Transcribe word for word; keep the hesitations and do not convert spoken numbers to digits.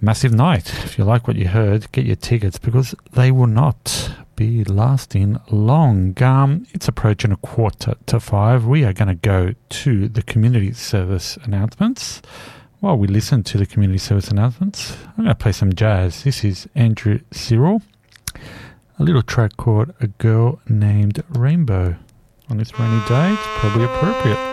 massive night. If you like what you heard, get your tickets because they will not be lasting long. Um, it's approaching a quarter to five. We are going to go to the community service announcements. While we listen to the community service announcements, I'm going to play some jazz. This is Andrew Cyril, a little track called A Girl Named Rainbow. On this rainy day, it's probably appropriate.